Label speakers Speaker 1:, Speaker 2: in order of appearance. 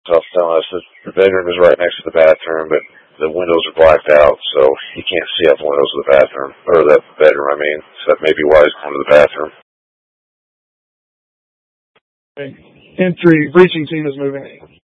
Speaker 1: So I was telling us that the bedroom is right next to the bathroom, but the windows are blacked out, so he can't see out the windows of the bathroom, or the bedroom, I mean. So that may be why he's going to the bathroom.
Speaker 2: Okay. Entry, breaching team is moving.